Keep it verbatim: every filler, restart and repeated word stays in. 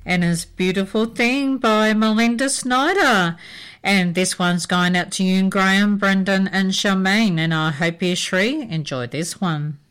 and it's Beautiful Thing by Melinda Snyder. And this one's going out to you, Graham, Brendan and Charmaine, and I hope you, Shri, enjoy this one.